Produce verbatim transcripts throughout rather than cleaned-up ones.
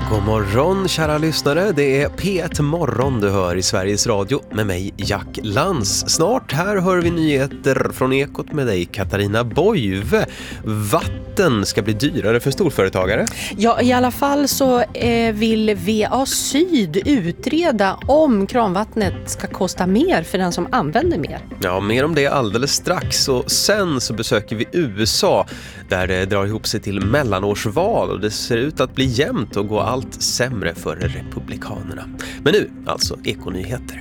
God morgon kära lyssnare, det är P ett Morgon du hör i Sveriges Radio med mig Jack Lans. Snart här hör vi nyheter från Ekot med dig Katarina Boive. Vatten ska bli dyrare för storföretagare. Ja, i alla fall så eh, vill V A Syd utreda om kranvattnet ska kosta mer för den som använder mer. Ja, mer om det alldeles strax, och sen så besöker vi U S A där det drar ihop sig till mellanårsval och det ser ut att bli jämnt och gå allt sämre för republikanerna. Men nu alltså Ekonyheter.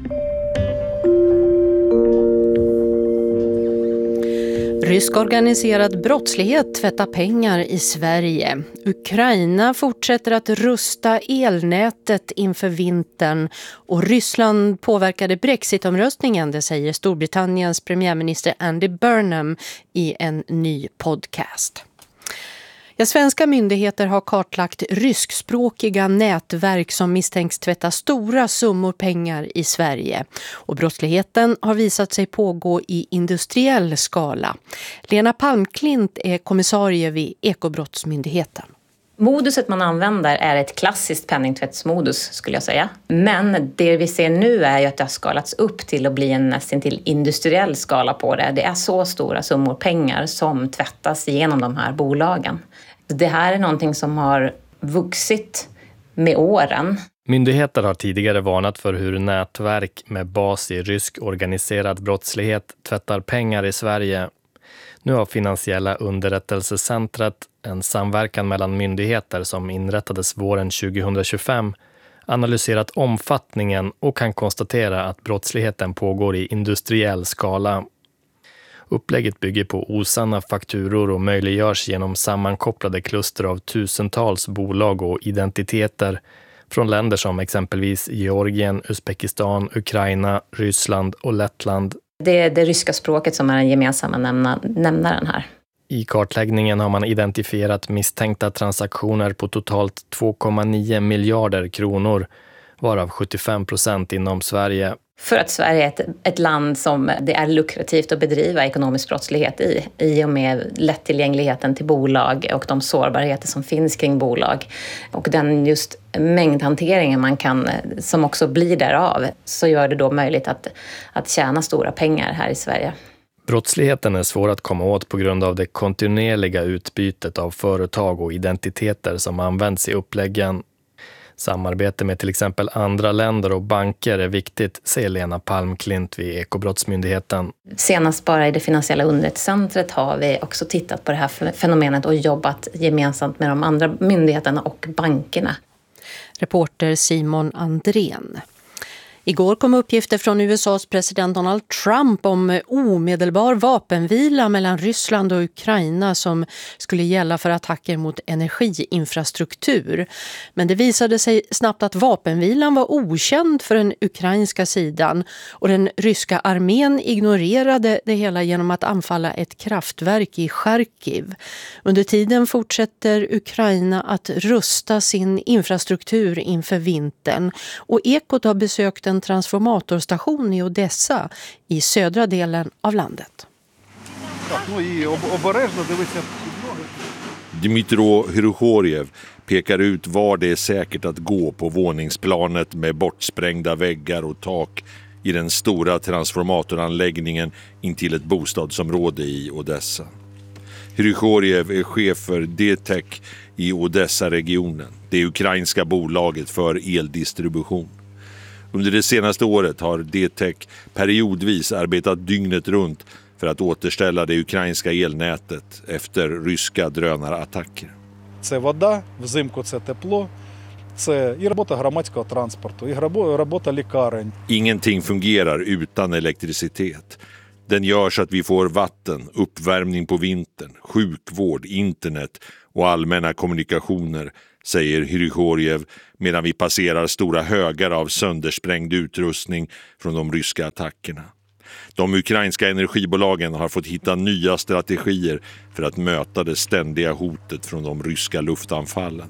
Rysk organiserad brottslighet tvättar pengar i Sverige. Ukraina fortsätter att rusta elnätet inför vintern. Och Ryssland påverkade Brexit-omröstningen, det säger Storbritanniens premiärminister Andy Burnham i en ny podcast. Ja, svenska myndigheter har kartlagt ryskspråkiga nätverk som misstänks tvätta stora summor pengar i Sverige. Och brottsligheten har visat sig pågå i industriell skala. Lena Palmklint är kommissarie vid Ekobrottsmyndigheten. Moduset man använder är ett klassiskt penningtvättsmodus skulle jag säga. Men det vi ser nu är ju att det har skalats upp till att bli en nästan till industriell skala på det. Det är så stora summor pengar som tvättas igenom de här bolagen. Det här är någonting som har vuxit med åren. Myndigheter har tidigare varnat för hur nätverk med bas i rysk organiserad brottslighet tvättar pengar i Sverige. Nu har Finansiella underrättelsecentret, en samverkan mellan myndigheter som inrättades våren tjugohundratjugofem, analyserat omfattningen och kan konstatera att brottsligheten pågår i industriell skala. Upplägget bygger på osanna fakturor och möjliggörs genom sammankopplade kluster av tusentals bolag och identiteter från länder som exempelvis Georgien, Uzbekistan, Ukraina, Ryssland och Lettland. Det är det ryska språket som är den gemensamma nämna, nämnaren här. I kartläggningen har man identifierat misstänkta transaktioner på totalt två komma nio miljarder kronor, varav sjuttiofem procent inom Sverige. För att Sverige är ett, ett land som det är lukrativt att bedriva ekonomisk brottslighet i, i och med lättillgängligheten till bolag och de sårbarheter som finns kring bolag. Och den just mängdhanteringen man kan, som också blir därav, så gör det då möjligt att, att tjäna stora pengar här i Sverige. Brottsligheten är svår att komma åt på grund av det kontinuerliga utbytet av företag och identiteter som används i uppläggen. Samarbete med till exempel andra länder och banker är viktigt, säger Lena Palmklint vid Ekobrottsmyndigheten. Senast bara i det finansiella underrättelsecentret har vi också tittat på det här fenomenet och jobbat gemensamt med de andra myndigheterna och bankerna. Reporter Simon Andrén. Igår kom uppgifter från U S A:s president Donald Trump om omedelbar vapenvila mellan Ryssland och Ukraina som skulle gälla för attacker mot energiinfrastruktur. Men det visade sig snabbt att vapenvilan var okänd för den ukrainska sidan och den ryska armén ignorerade det hela genom att anfalla ett kraftverk i Charkiv. Under tiden fortsätter Ukraina att rusta sin infrastruktur inför vintern, och Ekot har besökt en transformatorstation i Odessa i södra delen av landet. Dmytro Hrykhorev pekar ut var det är säkert att gå på våningsplanet med bortsprängda väggar och tak i den stora transformatoranläggningen intill ett bostadsområde i Odessa. Hrykhorev är chef för D T E C i Odessa-regionen, det ukrainska bolaget för eldistribution. Under det senaste året har D T E C periodvis arbetat dygnet runt för att återställa det ukrainska elnätet efter ryska drönarattacker. Це вода, взимку це тепло, це і робота громадського транспорту, і робота лікарень. Ingenting fungerar utan elektricitet. Den gör så att vi får vatten, uppvärmning på vintern, sjukvård, internet och allmänna kommunikationer, säger Hrykhorev medan vi passerar stora högar av söndersprängd utrustning från de ryska attackerna. De ukrainska energibolagen har fått hitta nya strategier för att möta det ständiga hotet från de ryska luftanfallen.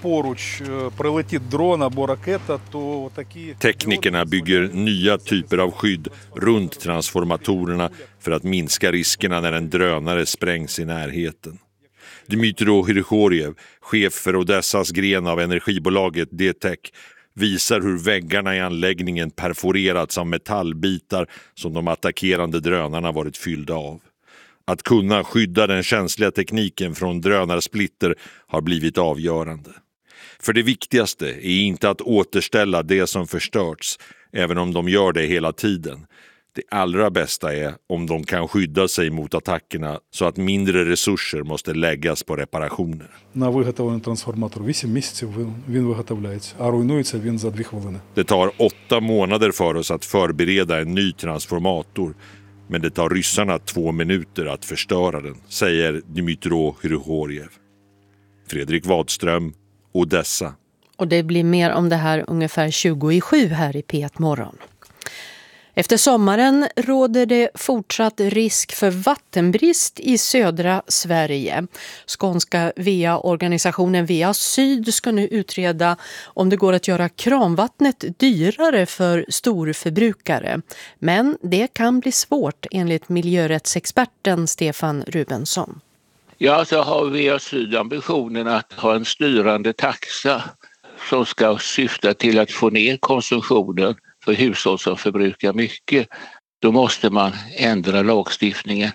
Teknikerna bygger nya typer av skydd runt transformatorerna för att minska riskerna när en drönare sprängs i närheten. Dmytro Hrigoriev, chef för Odessas gren av energibolaget D T E C, visar hur väggarna i anläggningen perforerats av metallbitar som de attackerande drönarna varit fyllda av. Att kunna skydda den känsliga tekniken från drönarsplitter har blivit avgörande. För det viktigaste är inte att återställa det som förstörts, även om de gör det hela tiden. Det allra bästa är om de kan skydda sig mot attackerna så att mindre resurser måste läggas på reparationer. На виготовлений трансформатор вісім місяців він виготовляється, а руйнується він за дві хвилини. Det tar åtta månader för oss att förbereda en ny transformator, men det tar ryssarna två minuter att förstöra den, säger Dmytro Hrigoriev. Fredrik Wadström, Odessa. Och det blir mer om det här ungefär tjugo i sju här i P ett morgon. Efter sommaren råder det fortsatt risk för vattenbrist i södra Sverige. Skånska V A-organisationen V A Syd ska nu utreda om det går att göra kranvattnet dyrare för storförbrukare. Men det kan bli svårt enligt miljörättsexperten Stefan Rubensson. Ja, så har V A Syd ambitionen att ha en styrande taxa som ska syfta till att få ner konsumtionen för hushåll som förbrukar mycket. Då måste man ändra lagstiftningen.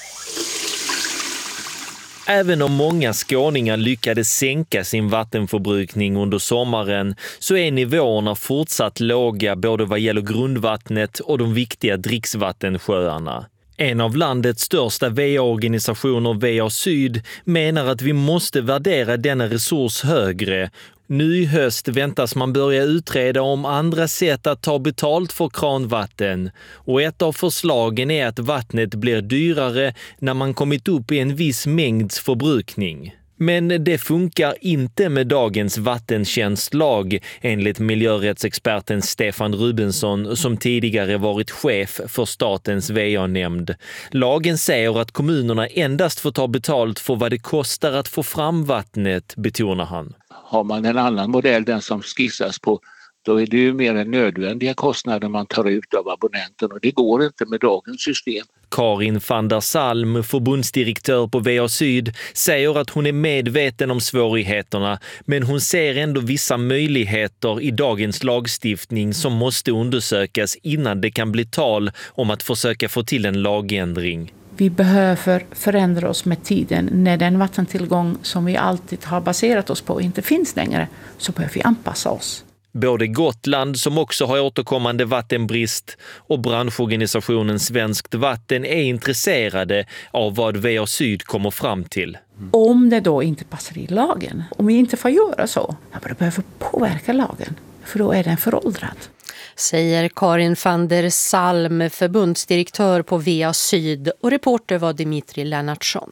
Även om många skåningar lyckades sänka sin vattenförbrukning under sommaren så är nivåerna fortsatt låga både vad gäller grundvattnet och de viktiga dricksvattensjöarna. En av landets största V A-organisationer, V A Syd, menar att vi måste värdera denna resurs högre. Nu i höst väntas man börja utreda om andra sätt att ta betalt för kranvatten. Och ett av förslagen är att vattnet blir dyrare när man kommit upp i en viss mängds förbrukning. Men det funkar inte med dagens vattentjänstlag, enligt miljörättsexperten Stefan Rubensson som tidigare varit chef för statens V A-nämnd. Lagen säger att kommunerna endast får ta betalt för vad det kostar att få fram vattnet, betonar han. Har man en annan modell, den som skissas på, då är det ju mer än nödvändiga kostnader man tar ut av abonnenten och det går inte med dagens system. Karin van der Salm, förbundsdirektör på V A Syd, säger att hon är medveten om svårigheterna, men hon ser ändå vissa möjligheter i dagens lagstiftning som måste undersökas innan det kan bli tal om att försöka få till en lagändring. Vi behöver förändra oss med tiden. När den vattentillgång som vi alltid har baserat oss på inte finns längre så behöver vi anpassa oss. Både Gotland, som också har återkommande vattenbrist, och branschorganisationen Svenskt Vatten är intresserade av vad V A Syd kommer fram till. Om det då inte passar i lagen, om vi inte får göra så, då behöver vi påverka lagen, för då är den föråldrad. Säger Karin van der Salm, förbundsdirektör på V A Syd, och reporter var Dimitri Lennartsson.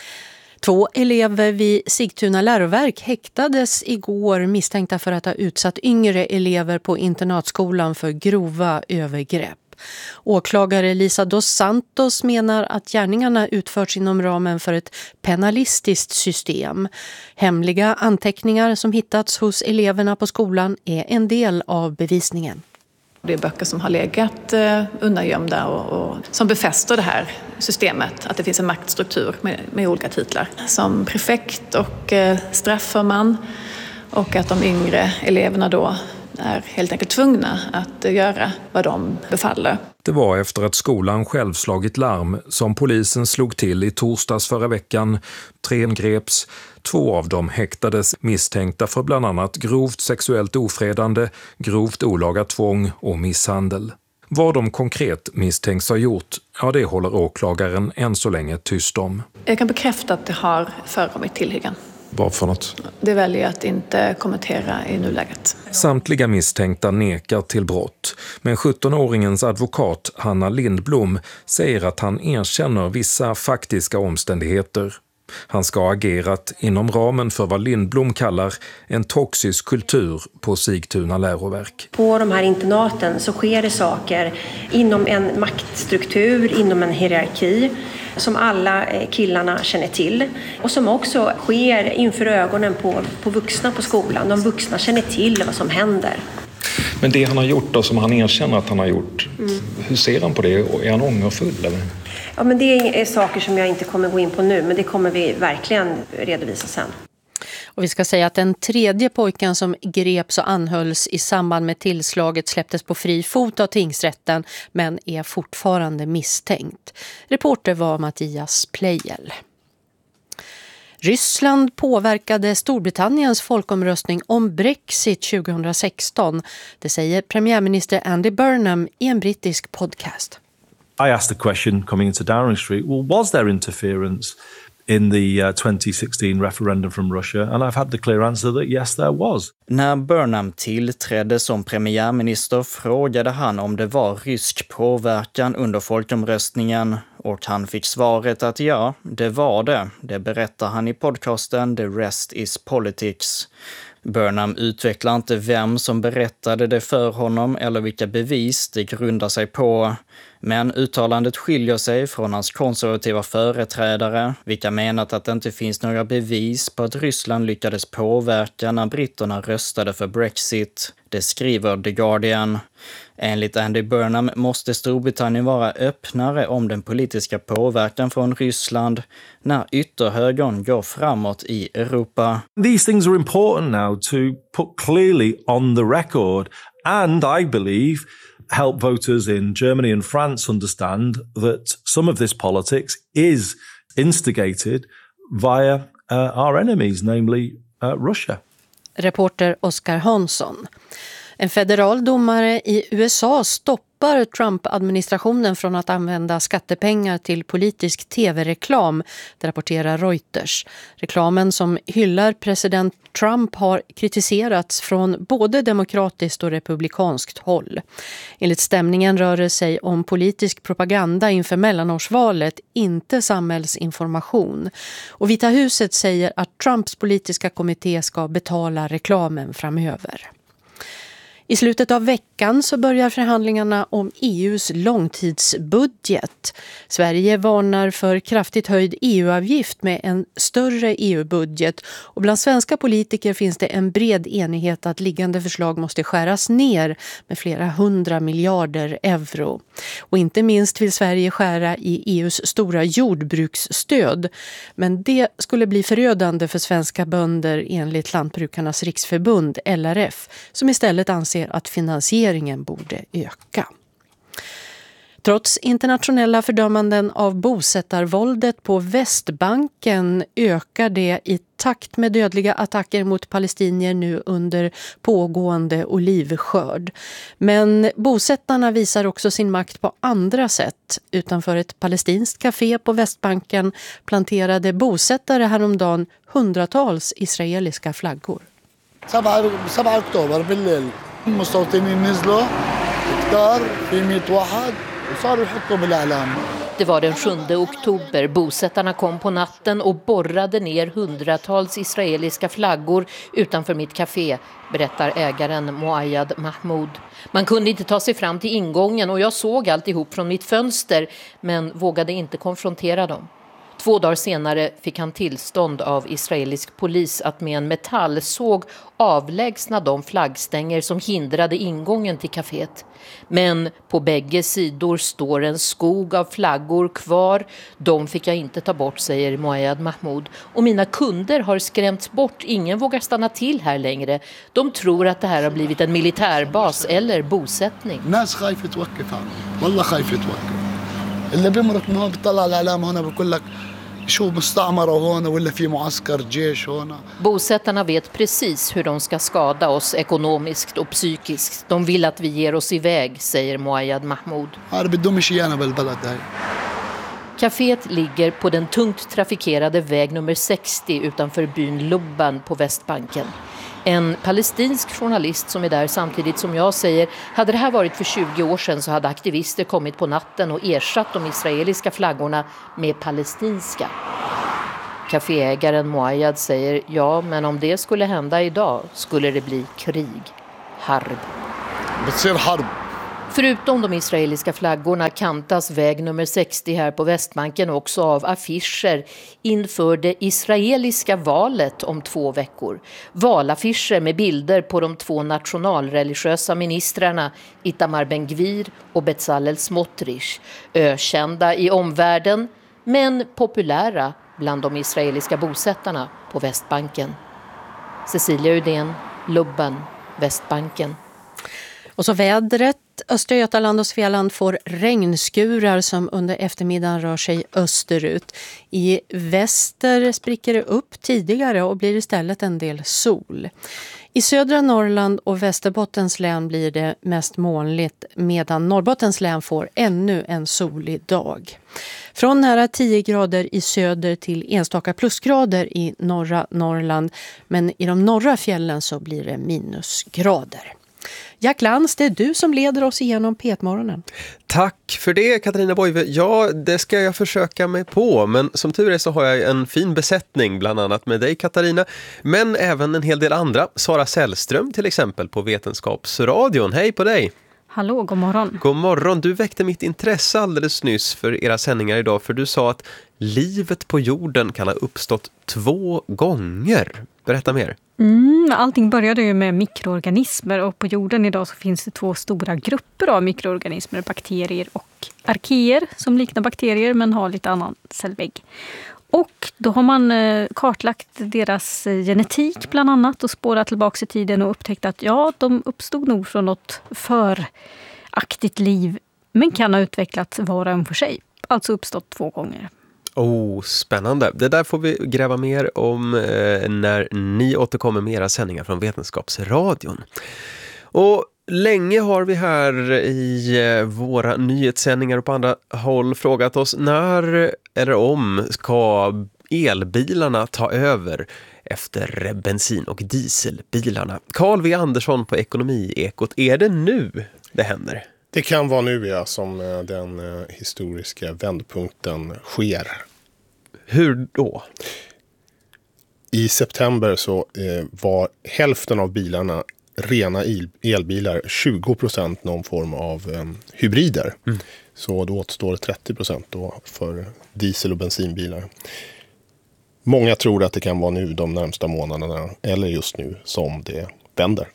Två elever vid Sigtuna läroverk häktades igår misstänkta för att ha utsatt yngre elever på internatskolan för grova övergrepp. Åklagare Lisa dos Santos menar att gärningarna utförts inom ramen för ett penalistiskt system. Hemliga anteckningar som hittats hos eleverna på skolan är en del av bevisningen. Det är böcker som har legat eh, undangömda och, och som befäster det här systemet, att det finns en maktstruktur med, med olika titlar. Som prefekt och eh, strafförman, och att de yngre eleverna då är helt enkelt tvungna att eh, göra vad de befaller. Det var efter att skolan själv slagit larm som polisen slog till i torsdags förra veckan. Tre greps. Två av dem häktades misstänkta för bland annat grovt sexuellt ofredande, grovt olaga tvång och misshandel. Vad de konkret misstänks ha gjort, ja det håller åklagaren än så länge tyst om. Jag kan bekräfta att det har förekommit tillhyggen. Vad för något? Det väljer jag att inte kommentera i nuläget. Samtliga misstänkta nekar till brott, men sjuttonåringens advokat Hanna Lindblom säger att han erkänner vissa faktiska omständigheter. Han ska ha agerat inom ramen för vad Lindblom kallar en toxisk kultur på Sigtuna läroverk. På de här internaten så sker det saker inom en maktstruktur, inom en hierarki som alla killarna känner till och som också sker inför ögonen på, på vuxna på skolan. De vuxna känner till vad som händer. Men det han har gjort då, som han erkänner att han har gjort, mm. hur ser han på det? Är han ångerfull eller? Ja, men det är saker som jag inte kommer gå in på nu, men det kommer vi verkligen redovisa sen. Och vi ska säga att den tredje pojken som greps och anhölls i samband med tillslaget släpptes på fri fot av tingsrätten, men är fortfarande misstänkt. Reporter var Mattias Plejel. Ryssland påverkade Storbritanniens folkomröstning om Brexit tjugohundrasexton. Det säger premiärminister Andy Burnham i en brittisk podcast. I asked the question coming into Downing Street, well, was there interference in the uh, twenty sixteen referendum from Russia? And I've had the clear answer that yes, there was. När Burnham tillträdde som premiärminister frågade han om det var rysk påverkan under folkomröstningen och han fick svaret att ja, det var det. Det berättar han i podcasten The Rest is Politics. Burnham utvecklar inte vem som berättade det för honom eller vilka bevis det grundar sig på. Men uttalandet skiljer sig från hans konservativa företrädare, vilka menat att det inte finns några bevis på att Ryssland lyckades påverka när britterna röstade för Brexit. Det skriver The Guardian. Enligt Andy Burnham måste Storbritannien vara öppnare om den politiska påverkan från Ryssland när ytterhögern går framåt i Europa. These things are important now to put clearly on the record, and I believe help voters in Germany and France understand that some of this politics is instigated via uh, our enemies, namely uh, Russia. Reporter Oskar Hansson. En federal domare i U S A stoppar Trump-administrationen från att använda skattepengar till politisk tv-reklam, det rapporterar Reuters. Reklamen som hyllar president Trump har kritiserats från både demokratiskt och republikanskt håll. Enligt stämningen rör det sig om politisk propaganda inför mellanårsvalet, inte samhällsinformation. Och Vita huset säger att Trumps politiska kommitté ska betala reklamen framöver. I slutet av veckan så börjar förhandlingarna om E U:s långtidsbudget. Sverige varnar för kraftigt höjd E U-avgift med en större E U-budget. Och bland svenska politiker finns det en bred enighet att liggande förslag måste skäras ner med flera hundra miljarder euro. Och inte minst vill Sverige skära i E U:s stora jordbruksstöd. Men det skulle bli förödande för svenska bönder enligt Lantbrukarnas riksförbund L R F, som istället anser att finansieringen borde öka. Trots internationella fördömanden av bosättarvåldet på Västbanken ökar det i takt med dödliga attacker mot palestinier nu under pågående olivskörd. Men bosättarna visar också sin makt på andra sätt. Utanför ett palestinskt café på Västbanken planterade bosättare häromdagen hundratals israeliska flaggor. سبعة أكتوبر بالليل المستوطنين نزلوا كتار في مئة واحد وصاروا يحطوا بالإعلام. Det var den sjunde oktober. Bosättarna kom på natten och borrade ner hundratals israeliska flaggor utanför mitt café, berättar ägaren Moayad Mahmoud. Man kunde inte ta sig fram till ingången och jag såg alltihop från mitt fönster men vågade inte konfrontera dem. Två dagar senare fick han tillstånd av israelisk polis att med en metallsåg avlägsna de flaggstänger som hindrade ingången till kaféet. Men på bägge sidor står en skog av flaggor kvar. De fick jag inte ta bort, säger Moayad Mahmoud. Och mina kunder har skrämts bort. Ingen vågar stanna till här längre. De tror att det här har blivit en militärbas eller bosättning. الناس خايفة توقف والله خايفة توقف اللي بيمرق من هون بيطلع على الإعلام هون بقول لك شو مستعمرة هون ولا في معسكر جيش هون. Bosättarna vet precis hur de ska skada oss ekonomiskt och psykiskt. De vill att vi ger oss iväg, säger Moayad Mahmoud. Caféet ligger på den tungt trafikerade väg nummer sextio utanför byn Lubban på Västbanken. En palestinsk journalist som är där samtidigt som jag säger, hade det här varit för tjugo år sedan så hade aktivister kommit på natten och ersatt de israeliska flaggorna med palestinska. Caféägaren Moayad säger, ja men om det skulle hända idag skulle det bli krig. Harb. بتصير حرب Förutom de israeliska flaggorna kantas väg nummer sextio här på Västbanken också av affischer inför det israeliska valet om två veckor. Valaffischer med bilder på de två nationalreligiösa ministrarna Itamar Ben-Gvir och Bezalel Smotrich. Ökända i omvärlden men populära bland de israeliska bosättarna på Västbanken. Cecilia Udén, Lubben, Västbanken. Och så vädret. Östra Götaland och Svealand får regnskurar som under eftermiddagen rör sig österut. I väster spricker det upp tidigare och blir istället en del sol. I södra Norrland och Västerbottens län blir det mest molnigt medan Norrbottens län får ännu en solig dag. Från nära tio grader i söder till enstaka plusgrader i norra Norrland, men i de norra fjällen så blir det minusgrader. Jack Lantz, det är du som leder oss igenom P ett-morgonen. Tack för det, Katarina Boive. Ja, det ska jag försöka mig på. Men som tur är så har jag en fin besättning, bland annat med dig, Katarina. Men även en hel del andra. Sara Sällström till exempel på Vetenskapsradion. Hej på dig! Hallå, god morgon. God morgon. Du väckte mitt intresse alldeles nyss för era sändningar idag. För du sa att livet på jorden kan ha uppstått två gånger. Berätta mer. Mm, allting började ju med mikroorganismer och på jorden idag så finns det två stora grupper av mikroorganismer, bakterier och arkeer som liknar bakterier men har lite annan cellvägg. Och då har man kartlagt deras genetik bland annat och spårat tillbaka i tiden och upptäckt att ja, de uppstod nog från något föraktigt liv men kan ha utvecklats var och en för sig, alltså uppstått två gånger. Oh, spännande. Det där får vi gräva mer om eh, när ni återkommer med era sändningar från Vetenskapsradion. Och länge har vi här i eh, våra nyhetssändningar och på andra håll frågat oss när eller om ska elbilarna ta över efter bensin- och dieselbilarna. Carl V. Andersson på Ekonomiekot, är det nu det händer? Det kan vara nu, ja, som den historiska vändpunkten sker. Hur då? I september så eh, var hälften av bilarna rena el- elbilar, tjugo procent någon form av eh, hybrider. Mm. Så då återstår trettio procent då för diesel- och bensinbilar. Många tror att det kan vara nu de närmsta månaderna eller just nu som det vänder.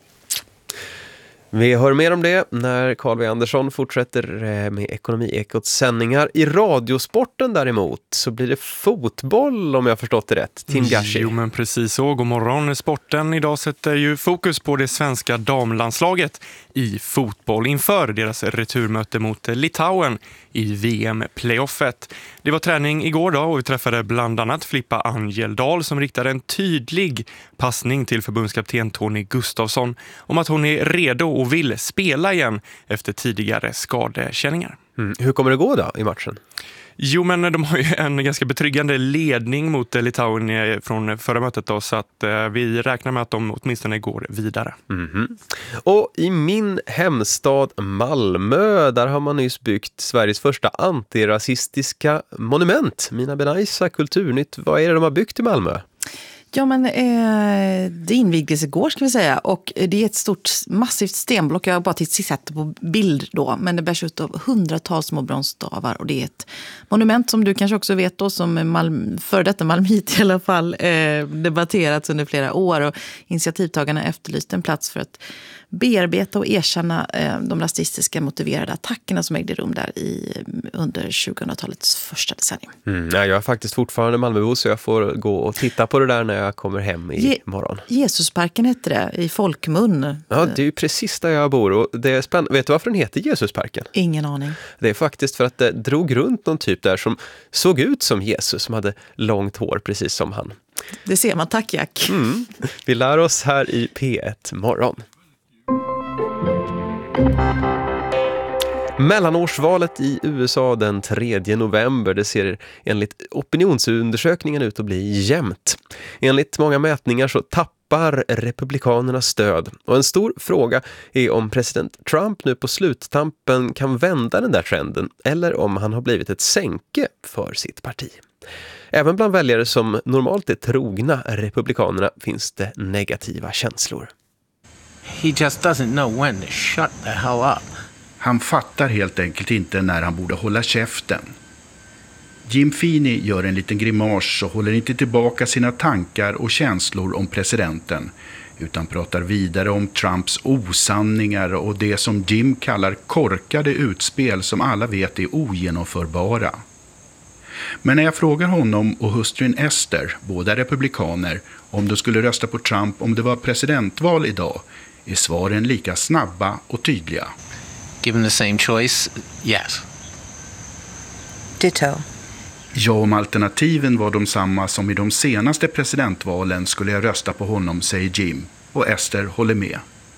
Vi hör mer om det när Carl V. Andersson fortsätter med Ekonomiekots sändningar. I radiosporten däremot så blir det fotboll, om jag har förstått det rätt. Tim Gashi. Jo, men precis så. God morgon. Sporten idag sätter ju fokus på det svenska damlandslaget i fotboll inför deras returmöte mot Litauen i V M-playoffet. Det var träning igår då och vi träffade bland annat Filippa Angeldal som riktade en tydlig passning till förbundskapten Tony Gustafsson om att hon är redo och vill spela igen efter tidigare skadekänningar. Mm. Hur kommer det gå då i matchen? Jo, men de har ju en ganska betryggande ledning mot Litauen från förra mötet då, så att eh, vi räknar med att de åtminstone går vidare. Mm-hmm. Och i min hemstad Malmö, där har man nyss byggt Sveriges första antirasistiska monument. Mina Benaisa Kulturnytt, vad är det de har byggt i Malmö? Ja, men eh, det invigdes igår ska vi säga och det är ett stort massivt stenblock. Jag har bara tittat på bild då, men det bärs ut av hundratals små bronsstavar och det är ett monument som du kanske också vet då som Malm- för detta Malmit i alla fall eh, debatterats under flera år och initiativtagarna efterlyste en plats för att bearbeta och erkänna eh, de rasistiska motiverade attackerna som ägde rum där i, under tjugohundratalets första decennium. Mm, nej, jag är faktiskt fortfarande Malmöbo så jag får gå och titta på det där när jag kommer hem i Je- morgon. Jesusparken heter det i folkmun. Ja, det är ju precis där jag bor och det är spännande. Vet du varför den heter Jesusparken? Ingen aning. Det är faktiskt för att det drog runt någon typ där som såg ut som Jesus, som hade långt hår precis som han. Det ser man, tack Jack. Mm. Vi lär oss här i P ett morgon. Mellanårsvalet i U S A den tredje november, det ser enligt opinionsundersökningen ut att bli jämnt. Enligt många mätningar så tappar republikanernas stöd. Och en stor fråga är om president Trump nu på sluttampen kan vända den där trenden eller om han har blivit ett sänke för sitt parti. Även bland väljare som normalt är trogna republikanerna finns det negativa känslor. He just doesn't know when to shut the hell up. Han fattar helt enkelt inte när han borde hålla käften. Jim Feeney gör en liten grimas och håller inte tillbaka sina tankar och känslor om presidenten, utan pratar vidare om Trumps osanningar och det som Jim kallar korkade utspel som alla vet är ogenomförbara. Men när jag frågar honom och hustrun Esther, båda republikaner, om de skulle rösta på Trump om det var presidentval idag, är svaren lika snabba och tydliga. Given the same choice, yes. Ditto. Ja, om alternativen var de samma som i de senaste presidentvalen skulle jag rösta på honom, säger Jim, och Esther håller med.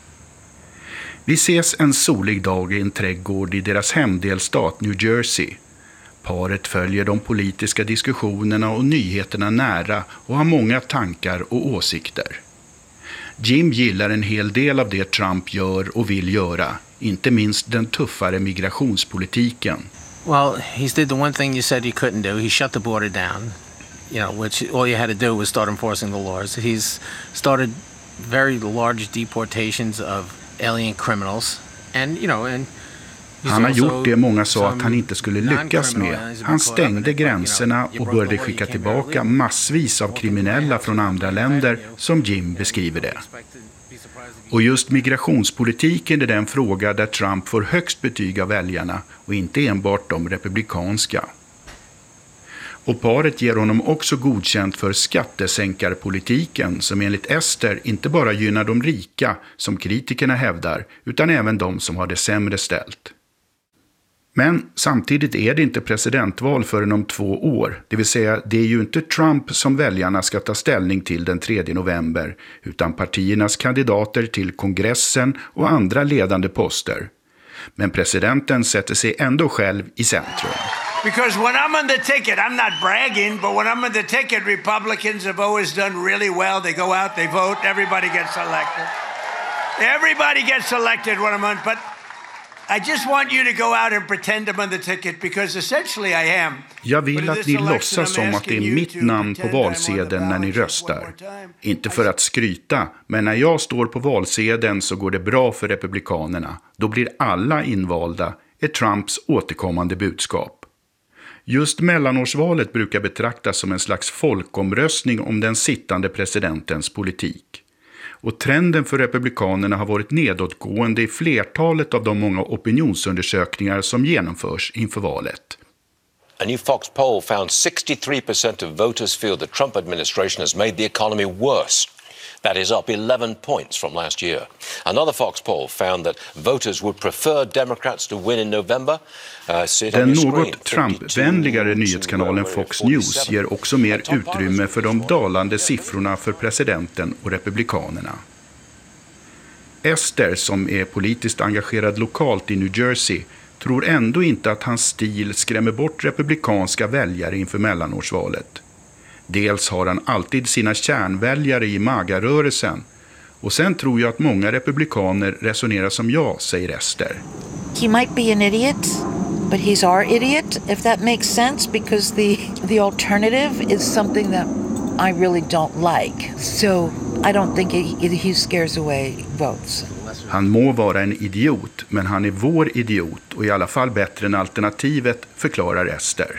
Vi ses en solig dag i en trädgård i deras hemdelstat New Jersey. Paret följer de politiska diskussionerna och nyheterna nära och har många tankar och åsikter. Jim gillar en hel del av det Trump gör och vill göra, inte minst den tuffare migrationspolitiken. Well, he did the one thing you said he couldn't do. He shut the border down, you know, which all you had to do was start enforcing the laws. He's started very large deportations of alien criminals, and you know, and han har gjort det många sa att han inte skulle lyckas med. Han stängde gränserna och började skicka tillbaka massvis av kriminella från andra länder, som Jim beskriver det. Och just migrationspolitiken är den fråga där Trump får högst betyg av väljarna och inte enbart de republikanska. Och paret ger honom också godkänt för skattesänkarpolitiken som enligt Esther inte bara gynnar de rika som kritikerna hävdar utan även de som har det sämre ställt. Men samtidigt är det inte presidentval förrän om två år, det vill säga det är ju inte Trump som väljarna ska ta ställning till den tredje november, utan partiernas kandidater till kongressen och andra ledande poster. Men presidenten sätter sig ändå själv i centrum. Because when I'm on the ticket, I'm not bragging, but when I'm on the ticket, Republicans have always done really well. They go out, they vote, everybody gets elected. Everybody gets elected when I'm on, but I just want you to go out and pretend I'm on the ticket because essentially I am. Jag vill att ni låtsas som att det är mitt namn på valsedeln när ni röstar. Inte för att skryta, men när jag står på valsedeln så går det bra för republikanerna. Då blir alla invalda, är Trumps återkommande budskap. Just mellanårsvalet brukar betraktas som en slags folkomröstning om den sittande presidentens politik. Och trenden för republikanerna har varit nedåtgående i flertalet av de många opinionsundersökningar som genomförs inför valet. A new Fox poll found sixty-three percent of voters feel the Trump administration has made the economy worse. That is up eleven points from last year. Another Fox poll found that voters would prefer Democrats to win in November. Uh, Den något Trump-vänligare nyhetskanalen Fox News ger också mer utrymme för de dalande siffrorna för presidenten och republikanerna. Esther, som är politiskt engagerad lokalt i New Jersey, tror ändå inte att hans stil skrämmer bort republikanska väljare inför mellanårsvalet. Dels har han alltid sina kärnväljare i MAGA-rörelsen. Och sen tror jag att många republikaner resonerar som jag, säger Esther. He might be an idiot, but he's our idiot, if that makes sense, because the, the alternative is something that I really don't like. So I don't think it, it, he scares away votes. Han må vara en idiot, men han är vår idiot och i alla fall bättre än alternativet, förklarar Esther.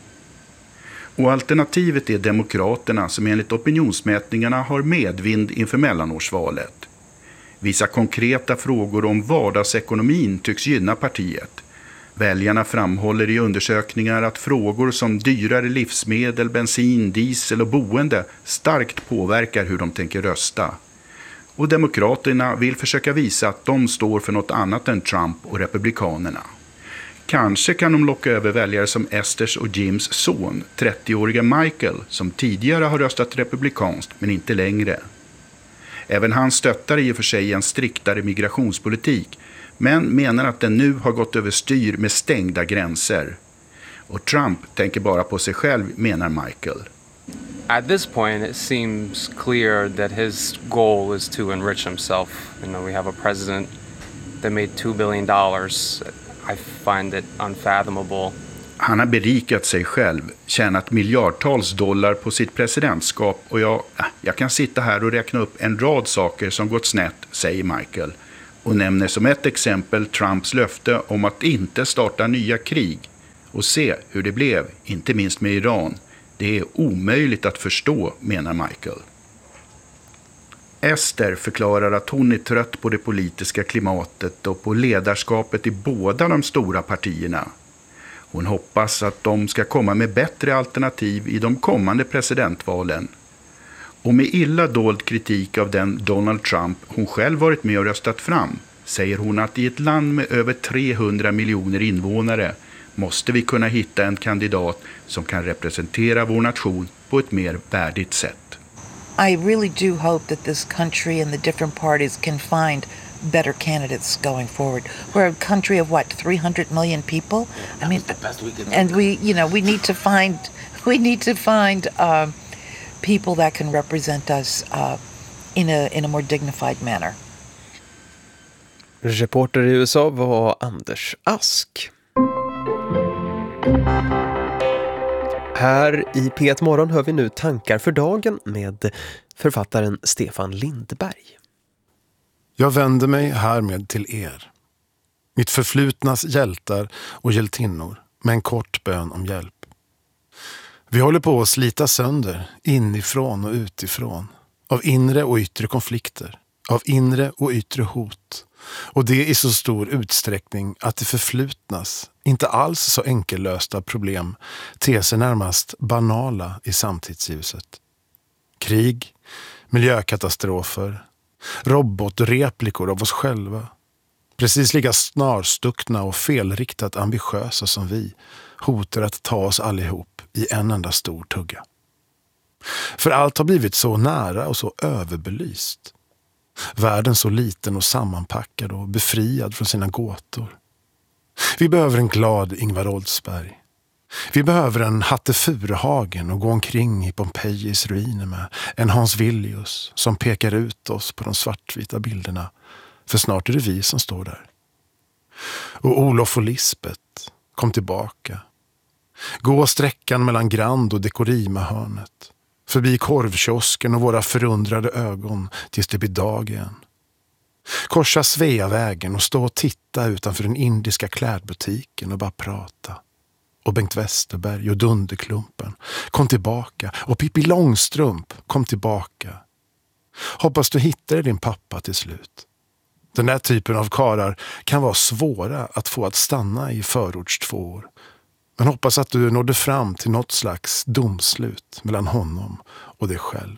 Och alternativet är demokraterna som enligt opinionsmätningarna har medvind inför mellanårsvalet. Vissa konkreta frågor om vardagsekonomin tycks gynna partiet. Väljarna framhåller i undersökningar att frågor som dyrare livsmedel, bensin, diesel och boende starkt påverkar hur de tänker rösta. Och demokraterna vill försöka visa att de står för något annat än Trump och republikanerna. Kanske kan de locka över väljare som Esthers och Jims son, trettioåriga Michael, som tidigare har röstat republikanskt men inte längre. Även han stöttar i och för sig en striktare migrationspolitik, men menar att den nu har gått över styr med stängda gränser. Och Trump tänker bara på sig själv, menar Michael. At this point, it seems clear that his goal is to enrich himself. You know, we have a president that made two billion dollars. I find it unfathomable. Han har berikat sig själv, tjänat miljardtals dollar på sitt presidentskap och jag, jag kan sitta här och räkna upp en rad saker som gått snett, säger Michael. och nämner som ett exempel Trumps löfte om att inte starta nya krig. Och se hur det blev, inte minst med Iran. Det är omöjligt att förstå, menar Michael. Esther förklarar att hon är trött på det politiska klimatet och på ledarskapet i båda de stora partierna. Hon hoppas att de ska komma med bättre alternativ i de kommande presidentvalen. Och med illa dold kritik av den Donald Trump hon själv varit med och röstat fram, säger hon att i ett land med över trehundra miljoner invånare måste vi kunna hitta en kandidat som kan representera vår nation på ett mer värdigt sätt. I really do hope that this country and the different parties can find better candidates going forward. We're a country of what, three hundred million people? I mean, and we, you know, we need to find, we need to find uh, people that can represent us uh, in a in a more dignified manner. Reporter i U S A var Anders Ask. Här i P ett Morgon hör vi nu tankar för dagen med författaren Stefan Lindberg. Jag vänder mig härmed till er, mitt förflutnas hjältar och hjältinnor, med en kort bön om hjälp. Vi håller på att slita sönder, inifrån och utifrån, av inre och yttre konflikter, av inre och yttre hot, och det i så stor utsträckning att det förflutnas, inte alls så enkellösta problem, ter sig närmast banala i samtidsljuset. Krig, miljökatastrofer, robotreplikor av oss själva, precis lika snarstuckna och felriktat ambitiösa som vi, hotar att ta oss allihop i en enda stor tugga. För allt har blivit så nära och så överbelyst. Världen så liten och sammanpackad och befriad från sina gåtor. Vi behöver en glad Ingvar Oldsberg. Vi behöver en Hatte Furuhagen och gå omkring i Pompejis ruiner med en Hans Villius som pekar ut oss på de svartvita bilderna. För snart är det vi som står där. Och Olof och Lisbeth, kom tillbaka. Gå sträckan mellan Grand och Dekorima-hörnet. Förbi korvkiosken och våra förundrade ögon tills det blir dag igen. Korsa Sveavägen och stå och titta utanför den indiska klädbutiken och bara prata. Och Bengt Westerberg och Dunderklumpen, kom tillbaka. Och Pippi Långstrump, kom tillbaka. Hoppas du hittar din pappa till slut. Den där typen av karar kan vara svåra att få att stanna i förorts två år. Men hoppas att du nådde fram till något slags domslut mellan honom och dig själv.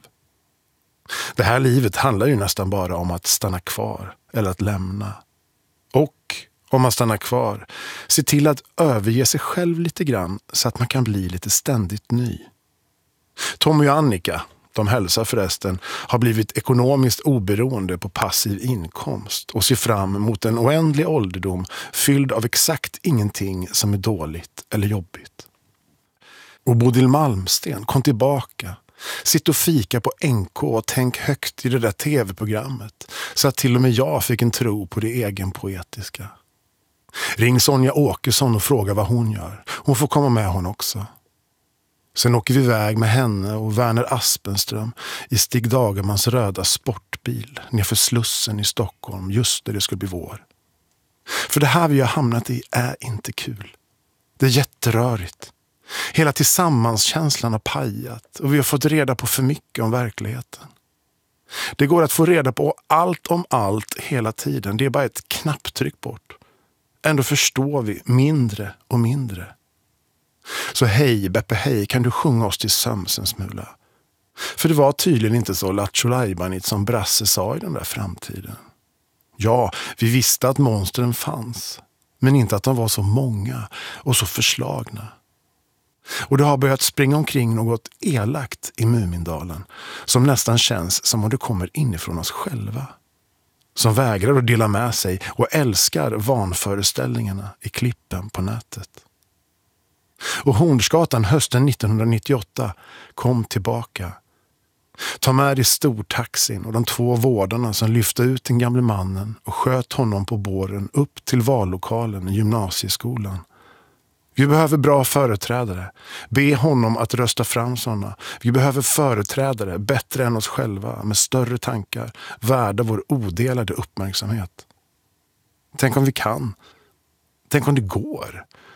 Det här livet handlar ju nästan bara om att stanna kvar eller att lämna. Och om man stannar kvar, se till att överge sig själv lite grann så att man kan bli lite ständigt ny. Tommy och Annika, de hälsar förresten, har blivit ekonomiskt oberoende på passiv inkomst och ser fram mot en oändlig ålderdom fylld av exakt ingenting som är dåligt eller jobbigt. Och Bodil Malmsten, kom tillbaka. Sitt och fika på N K och tänk högt i det där tv-programmet så att till och med jag fick en tro på det egenpoetiska. Ring Sonja Åkesson och fråga vad hon gör. Hon får komma med hon också. Sen åker vi iväg med henne och Werner Aspenström i Stig Dagermans röda sportbil nerför Slussen i Stockholm just när det skulle bli vår. För det här vi har hamnat i är inte kul. Det är jätterörigt. Hela tillsammanskänslan har pajat och vi har fått reda på för mycket om verkligheten. Det går att få reda på allt om allt hela tiden. Det är bara ett knapptryck bort. Ändå förstår vi mindre och mindre. Så hej Beppe hej, kan du sjunga oss till söms en smula? För det var tydligen inte så lattjolajbanigt som Brasse sa i den där framtiden. Ja, vi visste att monstren fanns. Men inte att de var så många och så förslagna. Och det har börjat springa omkring något elakt i Mumindalen som nästan känns som om det kommer inifrån oss själva. Som vägrar att dela med sig och älskar vanföreställningarna i klippen på nätet. Och Hornsgatan hösten nittonhundranittioåtta kom tillbaka. Ta med dig stortaxin och de två vårdarna som lyfte ut den gamle mannen och sköt honom på båren upp till vallokalen i gymnasieskolan. Vi behöver bra företrädare. Be honom att rösta fram sådana. Vi behöver företrädare bättre än oss själva med större tankar, värda vår odelade uppmärksamhet. Tänk om vi kan. Tänk om det går.